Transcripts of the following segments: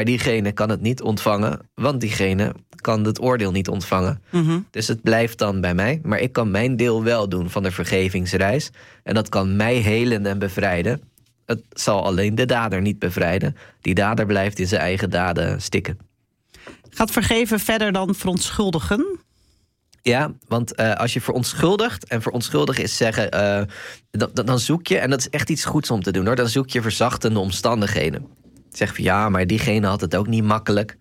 Maar diegene kan het niet ontvangen, want diegene kan het oordeel niet ontvangen. Mm-hmm. Dus het blijft dan bij mij. Maar ik kan mijn deel wel doen van de vergevingsreis. En dat kan mij helen en bevrijden. Het zal alleen de dader niet bevrijden. Die dader blijft in zijn eigen daden stikken. Gaat vergeven verder dan verontschuldigen? Ja, want als je verontschuldigt... en verontschuldigen is zeggen... dan zoek je, en dat is echt iets goeds om te doen, hoor. Dan zoek je verzachtende omstandigheden. Zeg van ja, maar diegene had het ook niet makkelijk.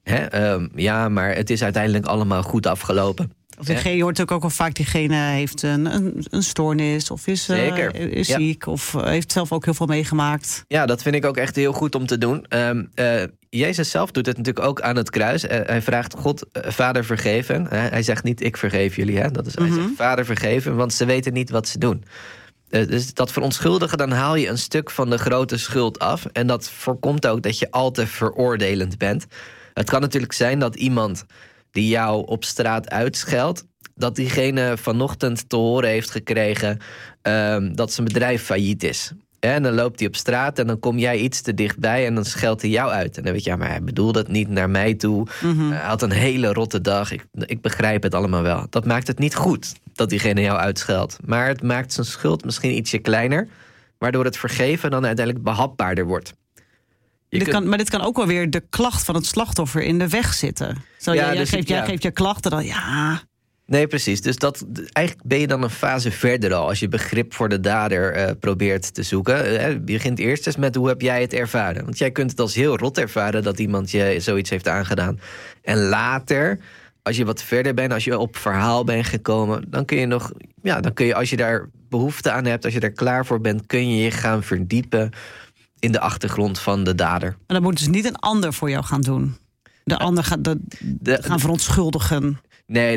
Ja, maar het is uiteindelijk allemaal goed afgelopen. Of diegene, je hoort ook wel vaak, diegene heeft een stoornis of is ziek of heeft zelf ook heel veel meegemaakt. Ja, dat vind ik ook echt heel goed om te doen. Jezus zelf doet het natuurlijk ook aan het kruis. Hij vraagt God, Vader vergeven. Hij zegt niet ik vergeef jullie. Hij zegt Vader vergeven, want ze weten niet wat ze doen. Dus dat verontschuldigen, dan haal je een stuk van de grote schuld af. En dat voorkomt ook dat je al te veroordelend bent. Het kan natuurlijk zijn dat iemand die jou op straat uitscheldt, dat diegene vanochtend te horen heeft gekregen dat zijn bedrijf failliet is. En dan loopt hij op straat en dan kom jij iets te dichtbij en dan scheldt hij jou uit. En dan weet je, ja, maar hij bedoelde het niet naar mij toe. Hij had een hele rotte dag. Ik begrijp het allemaal wel. Dat maakt het niet goed dat diegene jou uitscheldt. Maar het maakt zijn schuld misschien ietsje kleiner, waardoor het vergeven dan uiteindelijk behapbaarder wordt. Maar dit kan ook wel weer de klacht van het slachtoffer in de weg zitten. Jij geeft je klachten dan, ja. Nee, precies. Dus eigenlijk ben je dan een fase verder al als je begrip voor de dader probeert te zoeken. Je begint eerst eens met hoe heb jij het ervaren? Want jij kunt het als heel rot ervaren dat iemand je zoiets heeft aangedaan. En later, als je wat verder bent, als je op verhaal bent gekomen, dan kun je, als je daar behoefte aan hebt, als je daar klaar voor bent, kun je je gaan verdiepen in de achtergrond van de dader. Maar dan moet dus niet een ander voor jou gaan doen. De ander gaan verontschuldigen. Nee,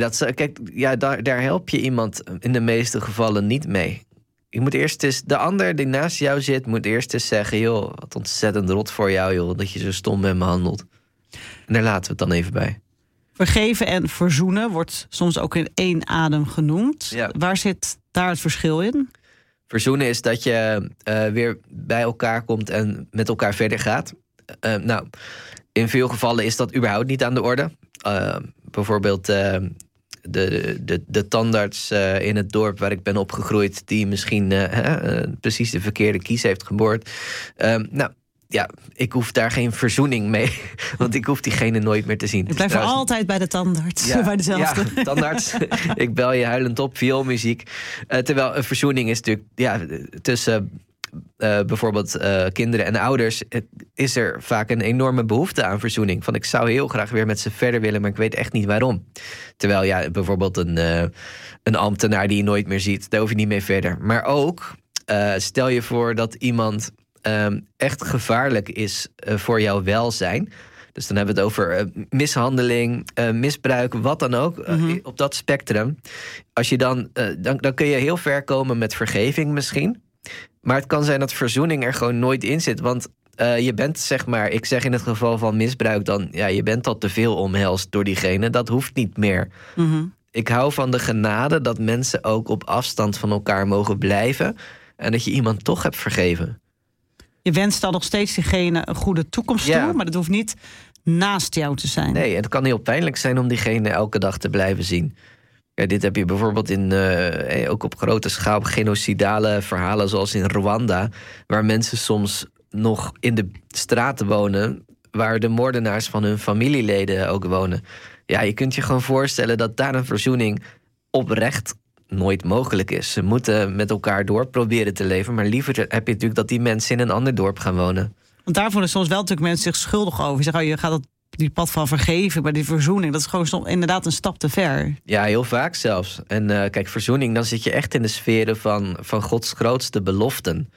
daar help je iemand in de meeste gevallen niet mee. Je moet eerst eens, de ander die naast jou zit, moet eerst eens zeggen, joh, wat ontzettend rot voor jou, joh, dat je zo stom met me handelt. En daar laten we het dan even bij. Vergeven en verzoenen wordt soms ook in één adem genoemd. Ja. Waar zit daar het verschil in? Verzoenen is dat je weer bij elkaar komt en met elkaar verder gaat. In veel gevallen is dat überhaupt niet aan de orde. Bijvoorbeeld de tandarts in het dorp waar ik ben opgegroeid, die misschien precies de verkeerde kies heeft geboord. Ik hoef daar geen verzoening mee, want ik hoef diegene nooit meer te zien. Ik blijf altijd bij de tandarts, bij dezelfde. Ja, tandarts. Ik bel je huilend op, vioolmuziek. Terwijl een verzoening is natuurlijk tussen bijvoorbeeld kinderen en ouders, is er vaak een enorme behoefte aan verzoening. Van ik zou heel graag weer met ze verder willen, maar ik weet echt niet waarom. Terwijl bijvoorbeeld een ambtenaar die je nooit meer ziet, daar hoef je niet mee verder. Maar ook, stel je voor dat iemand echt gevaarlijk is voor jouw welzijn. Dus dan hebben we het over mishandeling, misbruik, wat dan ook, op dat spectrum. Als je dan kun je heel ver komen met vergeving misschien. Maar het kan zijn dat verzoening er gewoon nooit in zit. Want je bent, zeg maar, ik zeg in het geval van misbruik dan, je bent al te veel omhelst door diegene. Dat hoeft niet meer. Mm-hmm. Ik hou van de genade dat mensen ook op afstand van elkaar mogen blijven. En dat je iemand toch hebt vergeven. Je wenst dan nog steeds diegene een goede toekomst toe, maar dat hoeft niet naast jou te zijn. Nee, het kan heel pijnlijk zijn om diegene elke dag te blijven zien. Ja, dit heb je bijvoorbeeld ook op grote schaal genocidale verhalen zoals in Rwanda, waar mensen soms nog in de straten wonen waar de moordenaars van hun familieleden ook wonen. Ja, je kunt je gewoon voorstellen dat daar een verzoening oprecht nooit mogelijk is. Ze moeten met elkaar door proberen te leven, maar liever heb je natuurlijk dat die mensen in een ander dorp gaan wonen. Want daarvoor is soms wel natuurlijk mensen zich schuldig over. Je zegt, je gaat die pad van vergeven, maar die verzoening, dat is gewoon inderdaad een stap te ver. Ja, heel vaak zelfs. En kijk, verzoening, dan zit je echt in de sferen van Gods grootste beloften.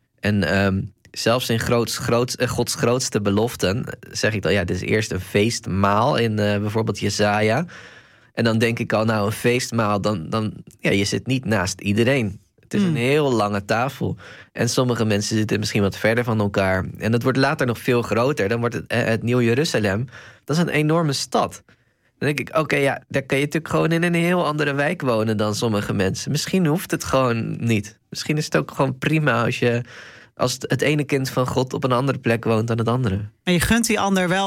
En zelfs in Gods grootste beloften zeg ik dan, dit is eerst een feestmaal in bijvoorbeeld Jesaja. En dan denk ik al, een feestmaal, je zit niet naast iedereen. Het is een heel lange tafel. En sommige mensen zitten misschien wat verder van elkaar. En dat wordt later nog veel groter. Dan wordt het Nieuw Jeruzalem. Dat is een enorme stad. Dan denk ik, daar kan je natuurlijk gewoon in een heel andere wijk wonen dan sommige mensen. Misschien hoeft het gewoon niet. Misschien is het ook gewoon prima als het ene kind van God op een andere plek woont dan het andere. Maar je gunt die ander wel